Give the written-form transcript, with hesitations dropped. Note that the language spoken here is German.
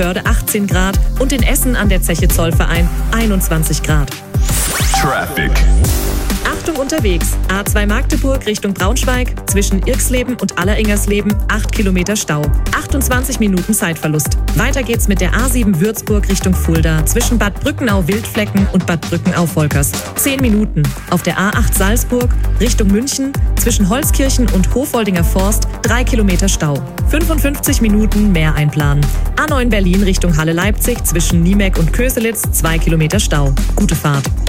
Börde 18 Grad und in Essen an der Zeche Zollverein 21 Grad. Traffic. Achtung unterwegs. A2 Magdeburg Richtung Braunschweig, zwischen Irxleben und Alleringersleben 8 Kilometer Stau. 28 Minuten Zeitverlust. Weiter geht's mit der A7 Würzburg Richtung Fulda, zwischen Bad Brückenau-Wildflecken und Bad Brückenau-Volkers. 10 Minuten. Auf der A8 Salzburg Richtung München, zwischen Holzkirchen und Hofoldinger Forst 3 Kilometer Stau. 55 Minuten mehr einplanen. A9 Berlin Richtung Halle-Leipzig, zwischen Niemek und Köselitz 2 Kilometer Stau. Gute Fahrt.